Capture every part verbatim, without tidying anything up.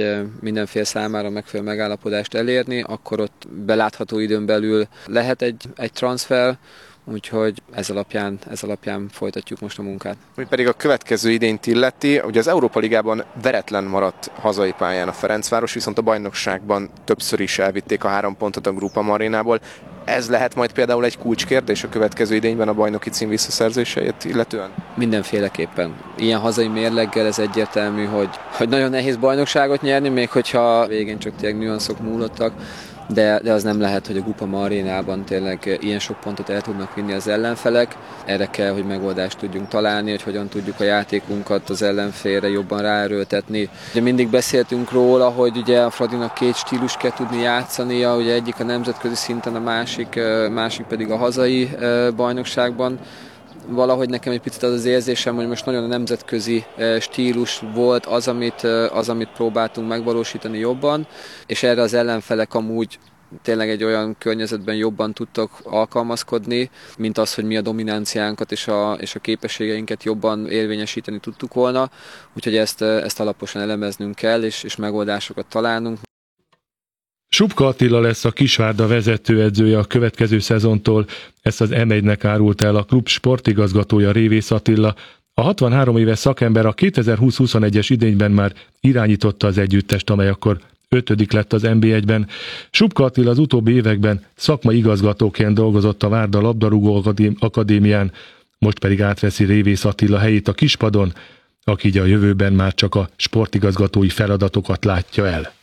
egy mindenfél számára megfelelő megállapodást elérni, akkor ott belátható időn belül lehet egy, egy transfer, úgyhogy ez alapján, ez alapján folytatjuk most a munkát. Mi pedig a következő idényt illeti, ugye az Európa Ligában veretlen maradt hazai pályán a Ferencváros, viszont a bajnokságban többször is elvitték a három pontot a Groupama Arénából. Ez lehet majd például egy kulcskérdés a következő idényben a bajnoki cím visszaszerzéseit illetően? Mindenféleképpen. Ilyen hazai mérleggel ez egyértelmű, hogy, hogy nagyon nehéz bajnokságot nyerni, még hogyha végén csak tényleg nüanszok múlottak, de, de az nem lehet, hogy a Groupama Arénában tényleg ilyen sok pontot el tudnak vinni az ellenfelek. Erre kell, hogy megoldást tudjunk találni, hogy hogyan tudjuk a játékunkat az ellenfélre jobban ráerőltetni. Ugye mindig beszéltünk róla, hogy ugye a Fradinak két stílus kell tudni játszania, ugye egyik a nemzetközi szinten, a másik, másik pedig a hazai bajnokságban. Valahogy nekem egy picit az az érzésem, hogy most nagyon a nemzetközi stílus volt az, amit, az, amit próbáltunk megvalósítani jobban, és erre az ellenfelek amúgy tényleg egy olyan környezetben jobban tudtak alkalmazkodni, mint az, hogy mi a dominanciánkat és a, és a képességeinket jobban érvényesíteni tudtuk volna. Úgyhogy ezt, ezt alaposan elemeznünk kell, és, és megoldásokat találnunk. Subka Attila lesz a Kisvárda vezetőedzője a következő szezontól, ezt az em egynek árult el a klub sportigazgatója, Révész Attila. A hatvanhárom éves szakember a kétezer-húsz-huszonegyes idényben már irányította az együttest, amely akkor ötödik lett az en bé egyben. Subka Attila az utóbbi években szakmai igazgatóként dolgozott a Várda labdarúgó akadémián, most pedig átveszi Révész Attila helyét a kispadon, aki így a jövőben már csak a sportigazgatói feladatokat látja el.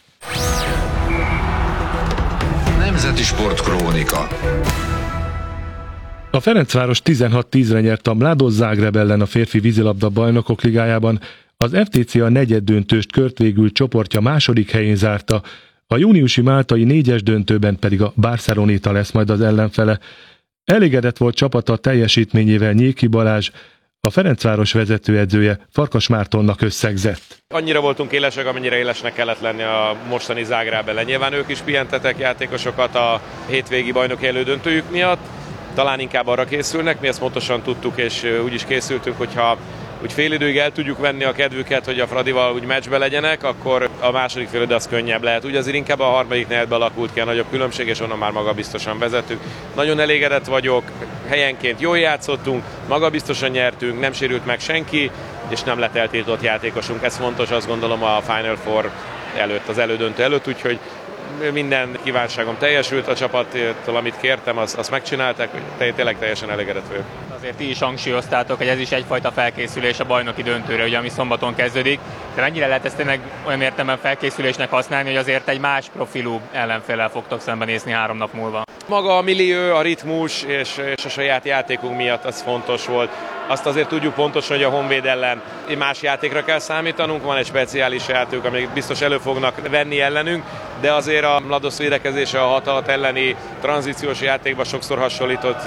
Nemzeti Sport Krónika. A Ferencváros tizenhat tízre nyert a Mladost Zágráb ellen a férfi vízilabda bajnokok ligájában. Az ef té cé a negyeddöntőst kört végül csoportja második helyén zárta, a júniusi máltai négyes döntőben pedig a Barceloneta lesz majd az ellenfele. Elégedett volt csapata teljesítményével Nyéki Balázs, a Ferencváros vezetőedzője Farkas Mártonnak összegzett. Annyira voltunk élesek, amennyire élesnek kellett lenni a mostani Zágráb ellen. Nyilván ők is pihentetek játékosokat a hétvégi bajnoki elődöntőjük miatt, talán inkább arra készülnek, mi ezt pontosan tudtuk, és úgy is készültünk, hogyha úgy fél időig el tudjuk venni a kedvüket, hogy a Fradival úgy meccsbe legyenek, akkor a második fél idő az könnyebb lehet. Úgy azért inkább a harmadik negyedben alakult ki a nagyobb különbség, és onnan már magabiztosan vezetünk. Nagyon elégedett vagyok, helyenként jól játszottunk, magabiztosan nyertünk, nem sérült meg senki, és nem lett eltiltott játékosunk. Ez fontos, azt gondolom, a Final Four előtt, az elődöntő előtt, úgyhogy minden kívánságom teljesült, a csapattól, amit kértem, azt, azt megcsinálták, hogy tényleg teljesen elégedett vagyok. Azért ti is hangsúlyoztátok, hogy ez is egyfajta felkészülés a bajnoki döntőre, ugye, ami szombaton kezdődik. De mennyire lehet ezt tényleg olyan értelemben felkészülésnek használni, hogy azért egy más profilú ellenféllel fogtok szembenézni három nap múlva? Maga a millió, a ritmus és, és a saját játékunk miatt az fontos volt. Azt azért tudjuk pontosan, hogy a Honvéd ellen más játékra kell számítanunk, van egy speciális játék, amelyik biztos elő fognak venni ellenünk, de azért a Mladost védekezése a hat hat elleni tranzíciós játékban sokszor hasonlított.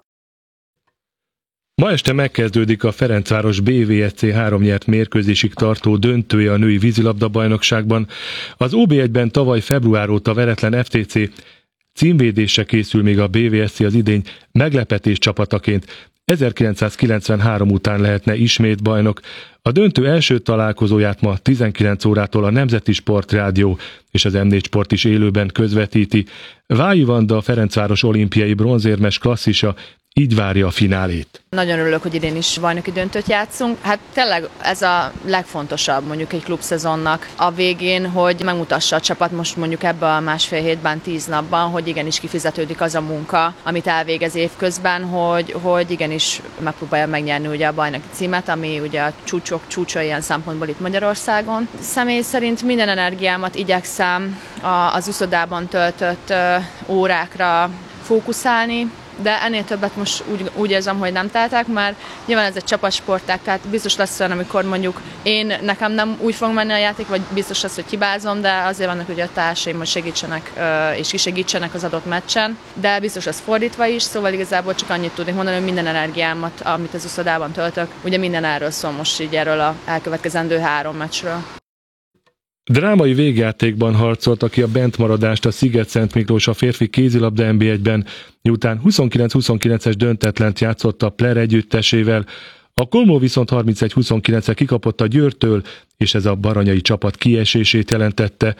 Ma este megkezdődik a Ferencváros bé vé es cé három nyert mérkőzésig tartó döntője a női vízilabda-bajnokságban. Az o bé egyben tavaly február óta veretlen ef té cé címvédésre készül, még a bé vé es cé az idény meglepetés csapataként ezerkilencszázkilencvenhárom után lehetne ismét bajnok. A döntő első találkozóját ma tizenkilenc órától a Nemzeti Sport Rádió és az em négy Sport is élőben közvetíti. Vályi Vanda, a Ferencváros olimpiai bronzérmes klasszisa így várja a finálét. Nagyon örülök, hogy idén is bajnoki döntőt játszunk. Hát tényleg ez a legfontosabb mondjuk egy klubszezonnak a végén, hogy megmutassa a csapat most mondjuk ebben a másfél hétben, tíz napban, hogy igenis kifizetődik az a munka, amit elvégez évközben, hogy, hogy igenis megpróbálja megnyerni ugye a bajnoki címet, ami ugye a csúcsok csúcsa ilyen szempontból itt Magyarországon. Személy szerint minden energiámat igyekszem az uszodában töltött órákra fókuszálni, de ennél többet most úgy, úgy érzem, hogy nem tehetek, mert nyilván ez egy csapatsportág, tehát biztos lesz olyan, amikor mondjuk én, nekem nem úgy fog menni a játék, vagy biztos lesz, hogy hibázom, de azért vannak ugye a társaim, hogy segítsenek és kisegítsenek az adott meccsen, de biztos lesz fordítva is, szóval igazából csak annyit tudnék mondani, hogy minden energiámat, amit az uszodában töltök, ugye minden erről szól most így erről a elkövetkezendő három meccsről. Drámai végjátékban harcolta ki a bentmaradást a Sziget-Szent Miklós a férfi kézilabda en bé egyben, miután huszonkilenc huszonkilences döntetlent játszott a Pler együttesével. A Kolmó viszont harmincegy huszonkilencre kikapott a Győrtől, és ez a baranyai csapat kiesését jelentette.